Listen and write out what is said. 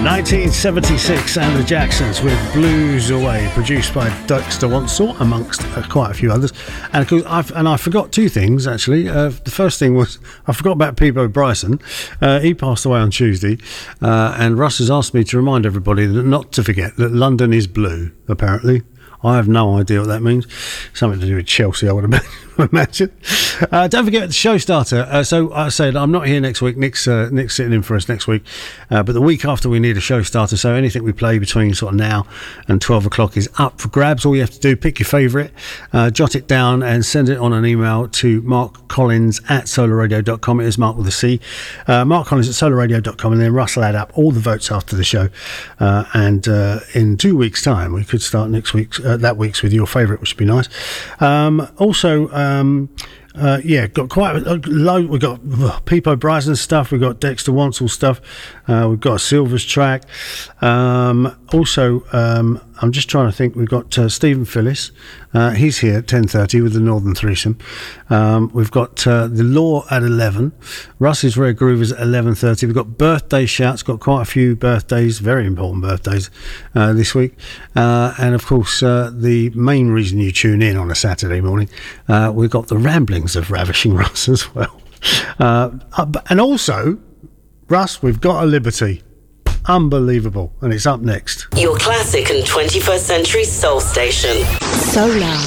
1976 and the Jacksons with Blues Away, produced by Dexter Wansel amongst quite a few others. And I forgot two things actually. The first thing was I forgot about Peabo Bryson. He passed away on Tuesday, and Russ has asked me to remind everybody that not to forget that London is blue, apparently. I have no idea what that means. Something to do with Chelsea, I would imagine. Don't forget the show starter. So I said I'm not here next week. Nick's sitting in for us next week. But the week after we need a show starter. So anything we play between sort of now and 12 o'clock is up for grabs. All you have to do, pick your favourite, jot it down and send it on an email to markcollins@solarradio.com. It is Mark with a C. markcollins@solarradio.com, and then Russ will add up all the votes after the show. And in 2 weeks' time, we could start next week's that week's with your favourite, which would be nice. Got quite a load. We've got Peabo Bryson stuff, we've got Dexter Wansel stuff, we've got a Silvers track. I'm just trying to think, we've got Stephen Phillis, he's here at 10:30 with the Northern Threesome. We've got The Law at 11, Russ's Rare Groovers at 11:30. We've got birthday shouts, got quite a few birthdays, very important birthdays this week. And of course, the main reason you tune in on a Saturday morning, we've got the ramblings of Ravishing Russ as well. And also, Russ, we've got a Liberty. Unbelievable. And it's up next. Your classic and 21st century soul station. Solar.